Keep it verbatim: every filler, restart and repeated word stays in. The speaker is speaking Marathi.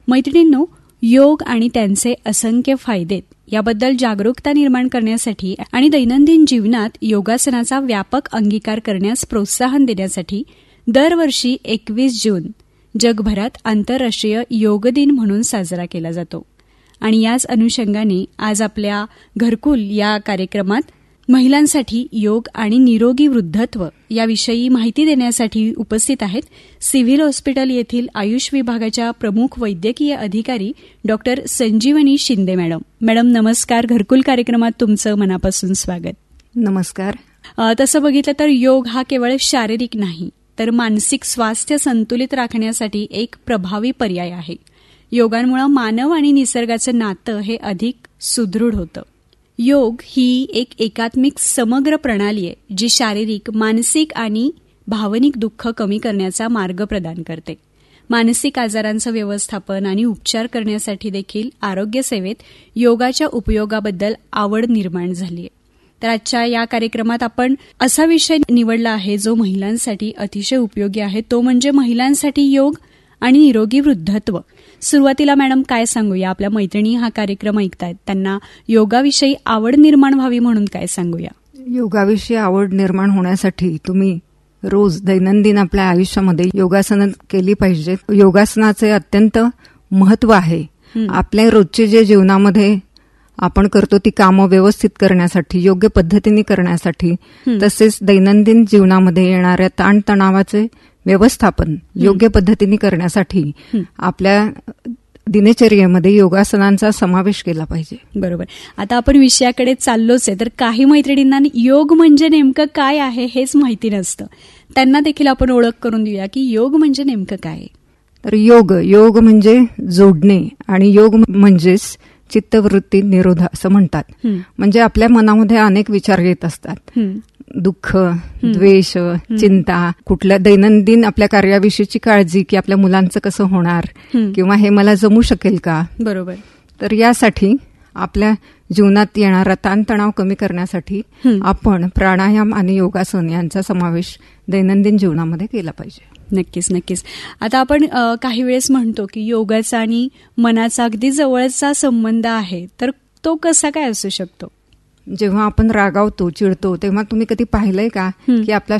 मैत्रिणींनो, योग आणि त्यांचे असंख्य फायदे याबद्दल जागरूकता निर्माण करण्यासाठी आणि दैनंदिन जीवनात योगासनाचा व्यापक अंगीकार करण्यास प्रोत्साहन देण्यासाठी दरवर्षी एकवीस जून जगभरात आंतरराष्ट्रीय योग दिन म्हणून साजरा केला जातो. आणि याच अनुषंगाने आज आपल्या घरकुल या कार्यक्रमात महिलांसाठी योग आणि निरोगी वृद्धत्व याविषयी माहिती देण्यासाठी उपस्थित आहेत सिव्हिल हॉस्पिटल येथील आयुष विभागाच्या प्रमुख वैद्यकीय अधिकारी डॉक्टर संजीवनी शिंदे मॅडम. मॅडम नमस्कार. घरकुल कार्यक्रमात तुमचं मनापासून स्वागत. नमस्कार. तसं बघितलं तर योग हा केवळ शारीरिक नाही तर मानसिक स्वास्थ्य संतुलित राखण्यासाठी एक प्रभावी पर्याय आहे. योगांमुळे मानव आणि निसर्गाचं नातं हे अधिक सुदृढ होतं. योग ही एक एकात्मिक समग्र प्रणाली आहे जी शारीरिक, मानसिक आणि भावनिक दुःख कमी करण्याचा मार्ग प्रदान करते. मानसिक आजारांचं व्यवस्थापन आणि उपचार करण्यासाठी देखील आरोग्य सेवेत योगाच्या उपयोगाबद्दल आवड निर्माण झाली आहे. तर आजच्या या कार्यक्रमात आपण असा विषय निवडला आहे जो महिलांसाठी अतिशय उपयोगी आहे, तो म्हणजे महिलांसाठी योग आणि निरोगी वृद्धत्व. सुरुवातीला मॅडम काय सांगूया, आपल्या मैत्रिणी हा कार्यक्रम ऐकतायत त्यांना योगाविषयी आवड निर्माण व्हावी म्हणून काय सांगूया? योगाविषयी आवड निर्माण होण्यासाठी तुम्ही रोज दैनंदिन आपल्या आयुष्यामध्ये योगासनं केली पाहिजेत. योगासनाचे अत्यंत महत्व आहे. आपल्या रोजचे जे जीवनामध्ये आपण करतो ती कामं व्यवस्थित करण्यासाठी, योग्य पद्धतीने करण्यासाठी, तसेच दैनंदिन जीवनामध्ये येणाऱ्या ताणतणावाचे व्यवस्थापन योग्य पद्धतीने करण्यासाठी आपल्या दिनचर्येमध्ये योगासनांचा समावेश केला पाहिजे. बरोबर. आता आपण विषयाकडे चाललोच आहे, तर काही मैत्रिणींना योग म्हणजे नेमकं काय आहे हेच माहिती नसतं. त्यांना देखील आपण ओळख करून देऊया की योग म्हणजे नेमकं काय. तर योग योग म्हणजे जोडणे आणि योग म्हणजेच चित्तवृत्ती निरोध असं म्हणतात. म्हणजे आपल्या मनामध्ये अनेक विचार येत असतात. दुःख, द्वेष, चिंता, कुठल्या दैनंदिन आपल्या कार्याविषयीची काळजी की आपल्या मुलांचं कसं होणार किंवा हे मला जमू शकेल का. बरोबर. तर यासाठी आपल्या जीवनात येणारा ताणतणाव कमी करण्यासाठी आपण प्राणायाम आणि योगासन यांचा समावेश दैनंदिन जीवनामध्ये केला पाहिजे. नक्कीच नक्कीच. आता आपण काही वेळेस म्हणतो की योगाचा आणि मनाचा अगदी जवळचा संबंध आहे, तर तो कसा काय असू शकतो? जेव्हा आपण रागावतो, चिडतो, तेव्हा तुम्ही कधी पाहिलंय का की आपला